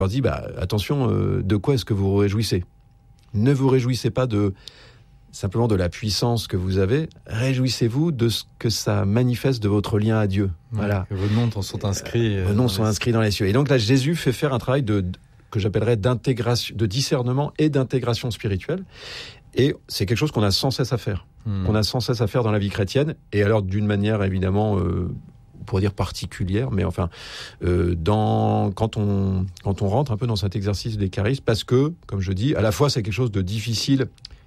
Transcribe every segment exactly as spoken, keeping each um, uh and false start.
leur dis, bah, attention, euh, de quoi est-ce que vous vous réjouissez ? Ne vous réjouissez pas de simplement de la puissance que vous avez, réjouissez-vous de ce que ça manifeste de votre lien à Dieu. Ouais, voilà. Que vos noms sont inscrits. Euh, vos noms sont les... inscrits dans les cieux. Et donc là, Jésus fait faire un travail de, de que j'appellerais d'intégration, de discernement et d'intégration spirituelle. Et c'est quelque chose qu'on a sans cesse à faire, mmh. qu'on a sans cesse à faire dans la vie chrétienne. Et alors d'une manière évidemment, euh, on pourrait dire particulière, mais enfin, euh, dans quand on quand on rentre un peu dans cet exercice des charismes, parce que, comme je dis, à la fois c'est quelque chose de difficile.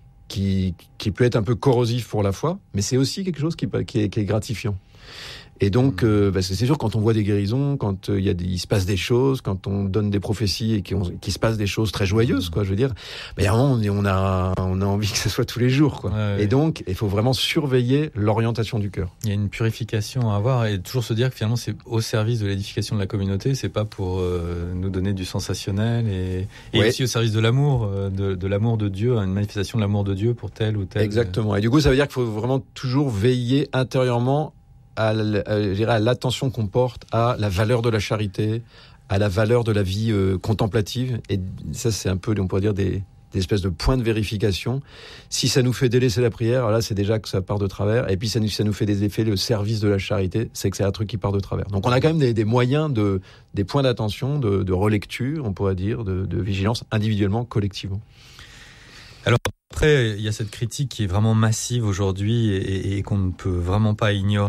Qui, qui peut être un peu corrosif pour la foi, mais c'est aussi quelque chose qui, qui, est, qui est gratifiant. Et donc, mmh. euh, bah c'est, c'est sûr, quand on voit des guérisons, quand euh, il, y a des, il se passe des choses, quand on donne des prophéties et qu'il se passe des choses très joyeuses, quoi, je veux dire, bah, on, on, a, on a envie que ce soit tous les jours, quoi. Ouais, et ouais. donc, il faut vraiment surveiller l'orientation du cœur. Il y a une purification à avoir et toujours se dire que finalement, c'est au service de l'édification de la communauté, c'est pas pour euh, nous donner du sensationnel et, et ouais. aussi au service de l'amour, de, de l'amour de Dieu, une manifestation de l'amour de Dieu pour tel ou tel. Exactement. Et du coup, ça veut dire qu'il faut vraiment toujours veiller intérieurement À, à, je dirais à l'attention qu'on porte à la valeur de la charité, à la valeur de la vie euh, contemplative. Et ça, c'est un peu, on pourrait dire, des, des espèces de points de vérification. Si ça nous fait délaisser la prière, là, c'est déjà que ça part de travers. Et puis, ça nous, ça nous fait des effets, le service de la charité, c'est que c'est un truc qui part de travers. Donc, on a quand même des, des moyens, de, des points d'attention, de, de relecture, on pourrait dire, de, de vigilance, individuellement, collectivement. Alors, après, il y a cette critique qui est vraiment massive aujourd'hui et, et qu'on ne peut vraiment pas ignorer.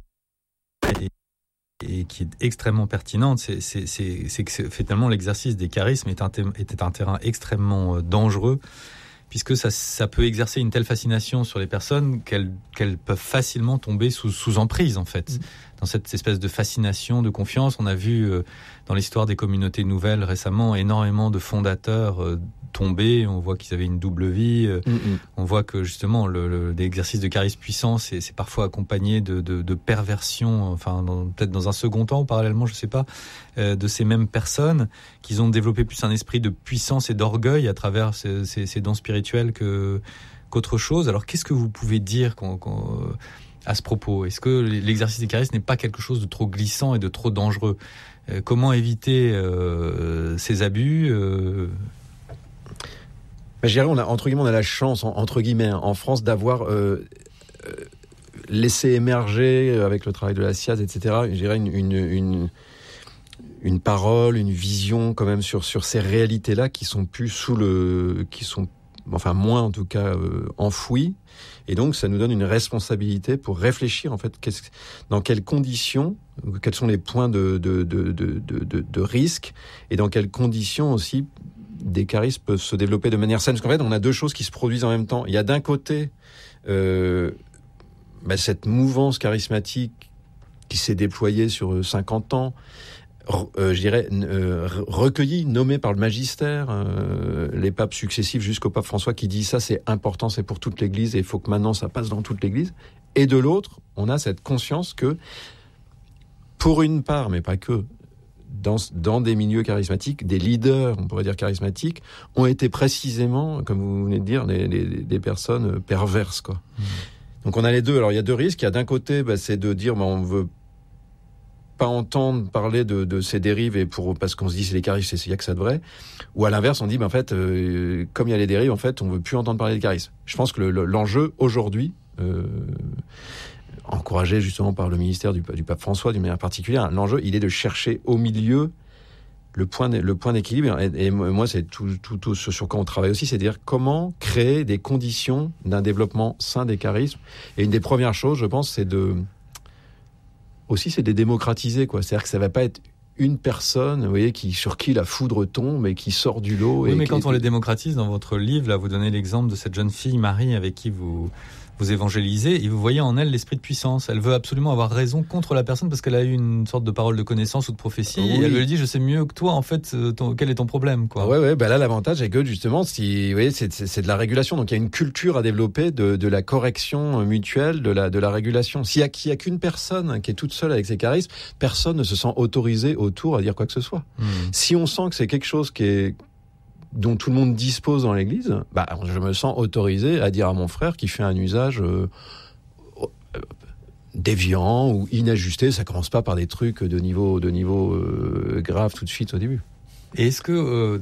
Et, et qui est extrêmement pertinente, c'est, c'est, c'est, c'est que c'est, finalement l'exercice des charismes est un, était un terrain extrêmement dangereux, puisque ça, ça peut exercer une telle fascination sur les personnes qu'elles, qu'elles peuvent facilement tomber sous, sous emprise, en fait. Mmh. Dans cette espèce de fascination, de confiance, on a vu euh, dans l'histoire des communautés nouvelles récemment énormément de fondateurs euh, tomber, on voit qu'ils avaient une double vie, euh, mm-hmm. on voit que justement le, le, l'exercice de charisme puissant, c'est, c'est parfois accompagné de, de, de perversion, enfin dans, peut-être dans un second temps, parallèlement, je sais pas, euh, de ces mêmes personnes, qui ont développé plus un esprit de puissance et d'orgueil à travers ces, ces, ces dons spirituels que, qu'autre chose. Alors qu'est-ce que vous pouvez dire qu'on, qu'on, à ce propos ? Est-ce que l'exercice des charismes n'est pas quelque chose de trop glissant et de trop dangereux ? euh, Comment éviter euh, ces abus euh, Je dirais, on a, entre guillemets, on a la chance, entre guillemets, en France, d'avoir euh, euh, laissé émerger, avec le travail de la S I A Z, et cetera, je dirais, une, une, une, une parole, une vision, quand même, sur, sur ces réalités-là qui sont plus sous le... qui sont, enfin, moins, en tout cas, euh, enfouies. Et donc, ça nous donne une responsabilité pour réfléchir, en fait, qu'est-ce, dans quelles conditions, quels sont les points de, de, de, de, de, de, de risque, et dans quelles conditions aussi des charismes peuvent se développer de manière saine. Parce qu'en fait, on a deux choses qui se produisent en même temps. Il y a d'un côté euh, bah, cette mouvance charismatique qui s'est déployée sur cinquante ans, euh, je dirais, euh, recueillie, nommée par le magistère, euh, les papes successifs jusqu'au pape François, qui dit ça c'est important, c'est pour toute l'Église, et il faut que maintenant ça passe dans toute l'Église. Et de l'autre, on a cette conscience que, pour une part, mais pas que, Dans, dans des milieux charismatiques, des leaders, on pourrait dire charismatiques, ont été précisément, comme vous venez de dire, des, des, des personnes perverses, quoi. Mmh. Donc on a les deux. Alors il y a deux risques. Il y a d'un côté, bah, c'est de dire, bah, on veut pas entendre parler de, de ces dérives et pour parce qu'on se dit c'est les charismes, c'est il y a que ça de vrai. Ou à l'inverse, on dit, bah, en fait, euh, comme il y a les dérives, en fait, on veut plus entendre parler de charisme. Je pense que le, le, l'enjeu aujourd'hui. Euh, encouragé justement par le ministère du, du pape François d'une manière particulière, l'enjeu, il est de chercher au milieu le point, le point d'équilibre. Et, et moi, c'est tout, tout, tout ce sur quoi on travaille aussi, c'est de dire comment créer des conditions d'un développement sain des charismes. Et une des premières choses, je pense, c'est de aussi, c'est de les démocratiser, quoi. C'est-à-dire que ça va pas être une personne, vous voyez, qui, sur qui la foudre tombe et qui sort du lot. Oui, et mais qui, quand on les démocratise, dans votre livre, là, vous donnez l'exemple de cette jeune fille, Marie, avec qui vous... vous évangélisez, et vous voyez en elle l'esprit de puissance. Elle veut absolument avoir raison contre la personne parce qu'elle a eu une sorte de parole de connaissance ou de prophétie, oui. Et elle lui dit, je sais mieux que toi, en fait, ton, quel est ton problème, quoi. Ah ouais, ouais, bah là, l'avantage est que, justement, si, vous voyez, c'est, c'est, c'est de la régulation. Donc, il y a une culture à développer de, de la correction mutuelle, de la, de la régulation. S'il y a, qu'il y a qu'une personne qui est toute seule avec ses charismes, personne ne se sent autorisé autour à dire quoi que ce soit. Mmh. Si on sent que c'est quelque chose qui est, dont tout le monde dispose dans l'Église, bah, je me sens autorisé à dire à mon frère qui fait un usage euh, déviant ou inajusté. Ça commence pas par des trucs de niveau, de niveau euh, grave tout de suite au début. Et est-ce que, euh,